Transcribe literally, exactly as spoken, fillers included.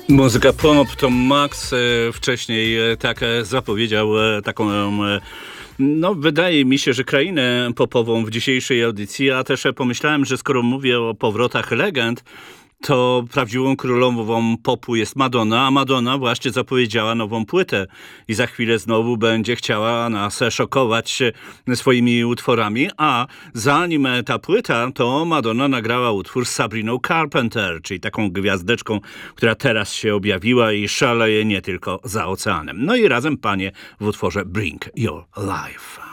Muzyka pop to Max e, wcześniej e, tak e, zapowiedział e, taką e, no wydaje mi się, że krainę popową w dzisiejszej audycji, a też e, pomyślałem, że skoro mówię o powrotach legend, to prawdziwą królową popu jest Madonna, a Madonna właśnie zapowiedziała nową płytę i za chwilę znowu będzie chciała nas szokować swoimi utworami, a zanim ta płyta, to Madonna nagrała utwór z Sabriną Carpenter, czyli taką gwiazdeczką, która teraz się objawiła i szaleje nie tylko za oceanem. No i razem panie w utworze Bring Your Life.